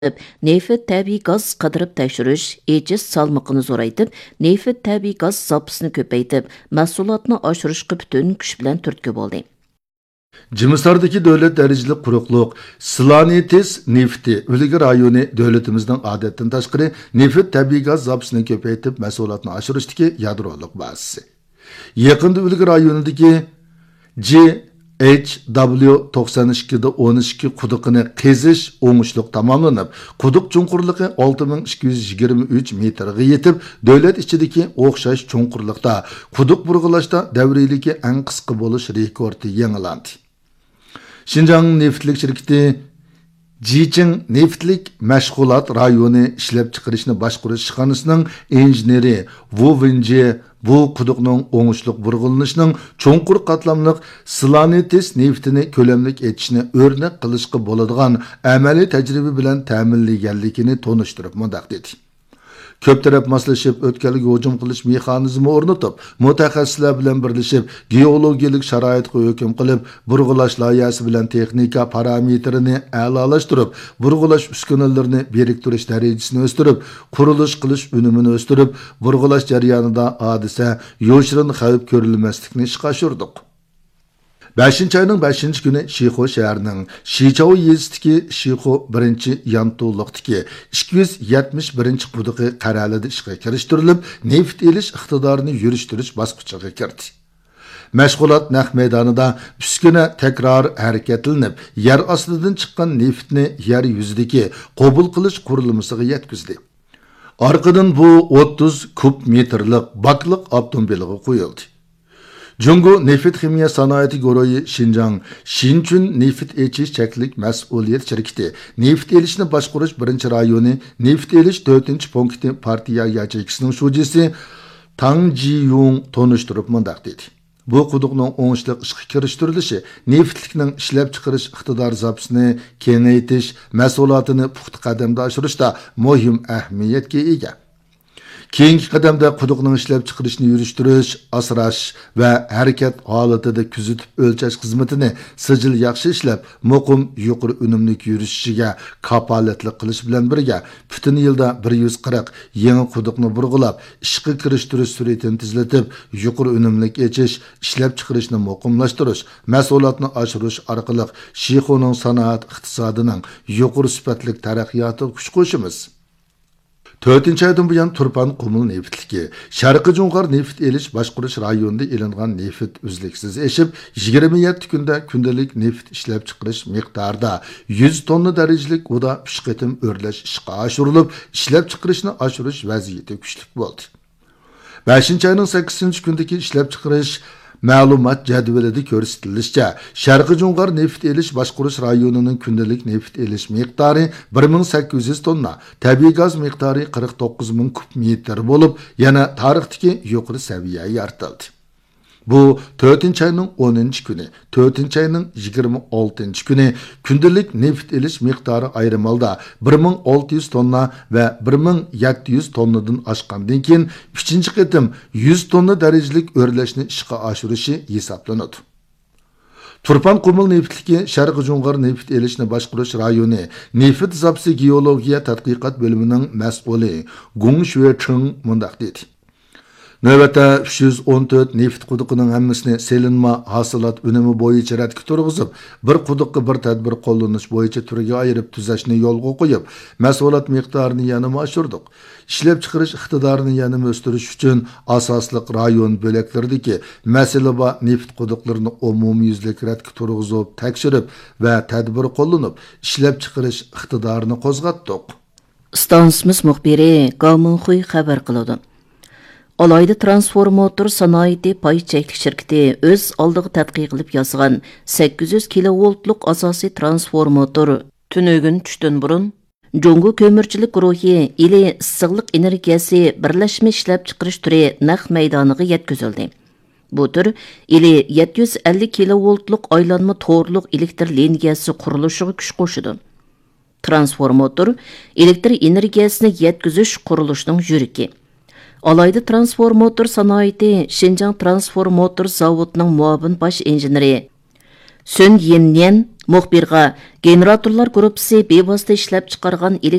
neft tabiiy gaz qidirib tekshirish, ejiz salmoqini zo'raytib, neft tabiiy gaz zapisini ko'paytib, mahsulotni oshirishga butun kuch bilan turtki bo'ldi. Cimislardaki devlet derecelik kurukluk, Slanitis nefti, Ülge rayonu devletimizden adetten taşkırı nefit tabi gaz zapsını köpeytip mesulatını aşırıştaki yadroluk bazısı. Yakında Ülge rayonundaki GHW92'de 12 kudukını keziş oğuşluk tamamlanıp, kuduk çunkurluğu 6223 metreye yetip, devlet içindeki oğuşaş çunkurlukta, kuduk burgulaşta devreliki en kıskı buluş rekordu yenilandı. Şinjan Neftlik şirketi Jiching Neftlik Meşgulat rayonu işlep çıkarışını başkuruş işxanasının injineri Wu Wenjie bu kudukның oңuшлuk burgulunuşunun çonkur katlamlık Slanitis neftini kölemlik etişini örnek kılışkı boladigan ameli tecrübe bilen təminligenlikini tonuşturup mundaq dedi. Köp taraf maslashib o'tkalga hujum qilish mexanizmi o'rnatib, mutaxassislar bilan birlashib, geologik sharoitga hukm qilib, burg'ulash loyihasi bilan texnika parametrini a'lolashtirib, burg'ulash uskunalarini biriktirish darajasini o'stirib, qurilish qilish unumini o'stirib, burg'ulash jarayonida hodisa yo'shirin xavf ko'rilmaslikni ishga oshirdik. 5 ayning 5 kuni Shixo shahrining Shichao yezisidagi Shixo 1-Yantuluqdagi 271 quduqi qaralida ishga kirishtirilib, neft elish iqtidorini yurishtirish bosqichiga kirdi. Mashg'ulot naq maydonida uskuna takror harakatlanib, yer ostidan chiqqan neftni yer yuzidagi qabul qilish qurilmasiga yetkazdi. Orqadan bu 30 kub metrlik bakliq avtomobilga qo'yildi. Jungo Nefit Ximiya Sanoati Guruhi Şinjan Shinchun Nefit echish cheklik mas'uliyat shirkati neft elishni boshqarish 1-rayoni neft elish 4-punkti partiya yachekisining shujisi Tang Ji-yung tonishtirib mundaq dedi. Bu quduqning o'ngishliq ishga kirishtirilishi neftlikning ishlab chiqarish iqtidor zapisini kengaytirish mas'uliyatini puxta qadamda oshirishda muhim ahamiyatga ega. Keyingi qadamda quduqning ishlab chiqarishni yurishtirish, asrash va harakat holatida kuzatib o'lchash xizmatini sijil yaxshi ishlab, muqim yuqori unumlik yurishishiga kapolatlik qilish bilan birga butun yilda 140 yangi quduqni burg'ulab, ishga kirishtirish sur'atini tezlatib, yuqori unumlik echish, ishlab chiqarishni muqimlashtirish, mas'uliyatni oshirish orqali Shixoning sanoat iqtisodining yuqori sifatli taraqqiyotiga kuch qo'shamiz. 4-aydan buyon Turpan Qumul neftligi, Sharqiy Junqar neft elish boshqarish rayonida elingan neft uzluksiz eshib, 27 kunda kundalik neft ishlab chiqarish miqdorida 100 tonna darajalik uda 3 qatim o'rlash ishga oshirilib, ishlab chiqarishni oshirish vaziyati kuchli bo'ldi. 5-ayning 8-kundagi ishlab chiqarish ma'lumot jadvalida ko'rsatilishicha, Sharqiy Junqar neft elish boshqarish rayonining kundalik neft elish miqdori 1800 tonna, tabiiy gaz miqdori 49000 kub metr bo'lib, yana tarixdagi yuqori saviyaga ortildi. Bu 4-ayning 10-kuni, 4-ayning 26 kuni kundalik neft elish miqdori ayrim holda 1600 tonna va 1700 tonnadan oshgandan keyin 3-qatim 100 tonna darajalik o'rlashni ishga oshirishi hisoblanadi. Turpan Qumul neftligi Sharqiy Junqar neft elishni boshqarish rayoni neft zapsi geologiya tadqiqot bo'limining mas'uli Gung Shuecheng mundaq dedi. Növbətdə 314 neft quduqining hammasini selinma hasilat unumi bo'yicha radga turg'izib, bir quduqqa bir tadbir qo'llanish bo'yicha turiga ayirib tuzashni yo'lga qo'yib, mas'uliyat miqdorini yana oshirdik. Ishlab chiqarish iqtidorini yana o'stirish uchun asosliq rayon bo'laklaridagi masala va neft quduqlarini umumyuzlik radga turg'izib, tekshirib va tadbir qo'llanib, ishlab chiqarish iqtidorini qo'zg'atdik. Stansimiz muxbiri Gamunxuy xabar qiladi. Alayda transformator sanoati pay cheklik shirkati o'z oldiga tadqiq qilib yozgan 800 kilovoltlik asosiy transformator tunugun tushdan burun Jungo ko'mirchilik guruhi ili issiqlik energiyasi birlashma ishlab chiqarish turi naq maydoniga yetkazildi. Bu tur ili 750 kilovoltlik aylanma to'rliq elektr liniyasi qurilishiga kuch qo'shdi. Transformator elektr energiyasini yetkazish qurilishining yuragi. Alayda transformator sanoati Şinjan transformator zavodining muavin bosh injeneri Sun Yinyan Muxbirga generatorlar gruppasi bevosita ishlab chiqargan